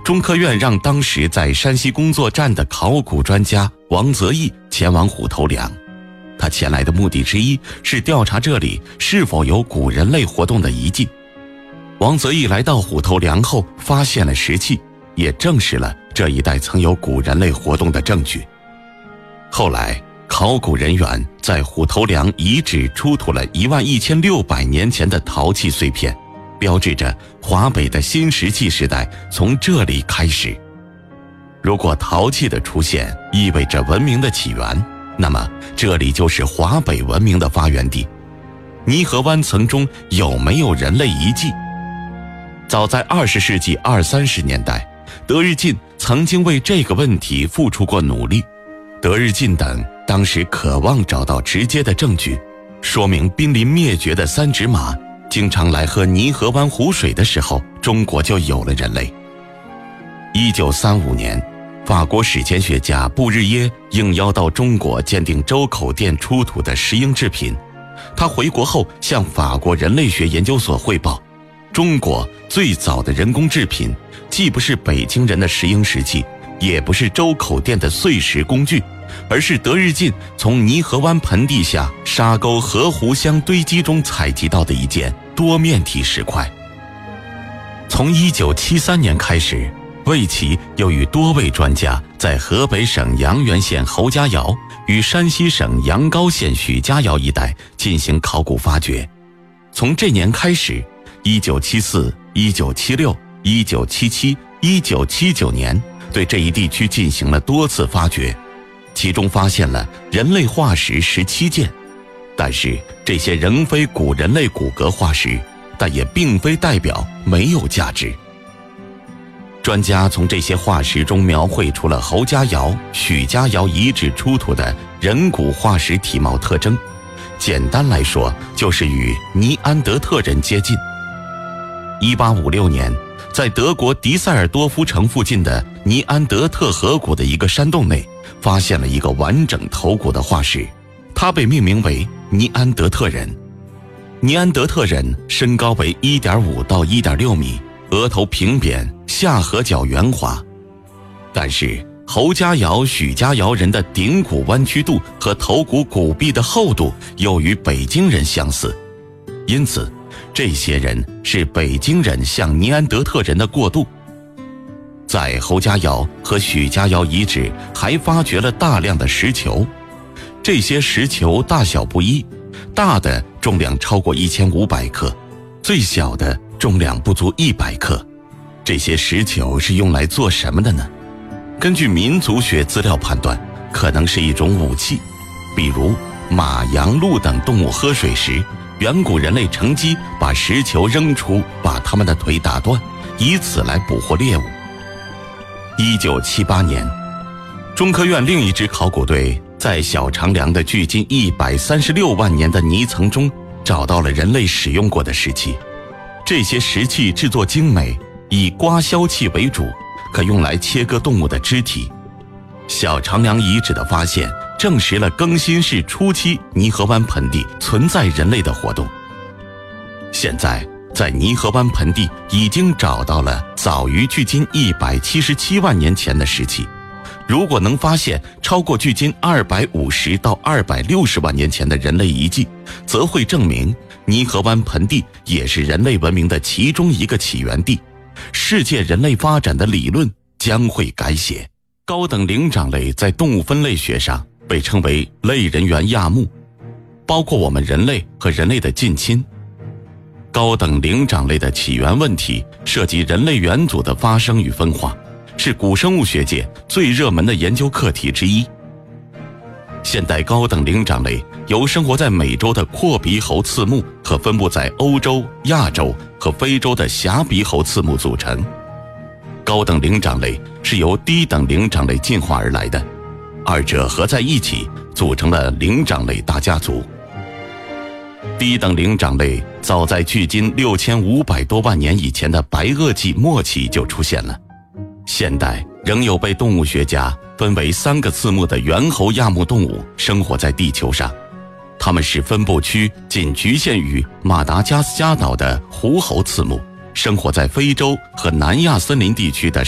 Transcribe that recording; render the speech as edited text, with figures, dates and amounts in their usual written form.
中科院让当时在山西工作站的考古专家王泽义前往虎头梁。他前来的目的之一是调查这里是否有古人类活动的遗迹。王泽义来到虎头梁后，发现了石器，也证实了这一带曾有古人类活动的证据。后来考古人员在虎头梁遗址出土了11600年前的陶器碎片，标志着华北的新石器时代从这里开始。如果陶器的出现意味着文明的起源，那么这里就是华北文明的发源地。泥河湾层中有没有人类遗迹？早在20世纪20、30年代，德日进曾经为这个问题付出过努力。德日进等当时渴望找到直接的证据，说明濒临灭绝的三趾马经常来喝泥河湾湖水的时候，中国就有了人类。1935年，法国史前学家布日耶应邀到中国鉴定周口店出土的石英制品。他回国后向法国人类学研究所汇报，中国最早的人工制品既不是北京人的石英石器，也不是周口店的碎石工具，而是德日进从泥河湾盆地下沙沟河湖乡堆积中采集到的一件多面体石块。从1973年开始，魏奇又与多位专家在河北省阳原县侯家窑与山西省阳高县许家窑一带进行考古发掘。从这年开始，1974、1976、1977、1979年对这一地区进行了多次发掘，其中发现了人类化石17件。但是这些仍非古人类骨骼化石，但也并非代表没有价值。专家从这些化石中描绘出了侯家窑、许家窑遗址出土的人骨化石体貌特征，简单来说就是与尼安德特人接近。1856年，在德国迪塞尔多夫城附近的尼安德特河谷的一个山洞内，发现了一个完整头骨的化石，它被命名为尼安德特人。尼安德特人身高为 1.5 到 1.6 米，额头平扁，下颌角圆滑。但是侯家窑、许家窑人的顶骨弯曲度和头骨骨壁的厚度又与北京人相似，因此这些人是北京人向尼安德特人的过渡。在侯家窑和许家窑遗址还发掘了大量的石球，这些石球大小不一，大的重量超过1500克，最小的重量不足100克。这些石球是用来做什么的呢？根据民族学资料判断，可能是一种武器，比如马、羊、鹿等动物喝水时，远古人类乘机把石球扔出，把它们的腿打断，以此来捕获猎物。1978年，中科院另一支考古队在小长梁的距今136万年的泥层中找到了人类使用过的石器。这些石器制作精美，以刮削器为主，可用来切割动物的肢体。小长梁遗址的发现证实了更新世初期泥河湾盆地存在人类的活动。现在在泥河湾盆地已经找到了早于距今177万年前的石器，如果能发现超过距今250到260万年前的人类遗迹，则会证明泥河湾盆地也是人类文明的其中一个起源地，世界人类发展的理论将会改写。高等灵长类在动物分类学上被称为类人猿亚目，包括我们人类和人类的近亲。高等灵长类的起源问题涉及人类元祖的发生与分化，是古生物学界最热门的研究课题之一。现代高等灵长类由生活在美洲的阔鼻猴刺目和分布在欧洲、亚洲和非洲的狭鼻猴刺目组成。高等灵长类是由低等灵长类进化而来的，二者合在一起组成了灵长类大家族。低等灵长类早在距今6500多万年以前的白垩纪末期就出现了。现代仍有被动物学家分为3个刺目的猿猴亚目动物生活在地球上，它们是分布区仅局限于马达加斯加岛的狐猴刺目，生活在非洲和南亚森林地区的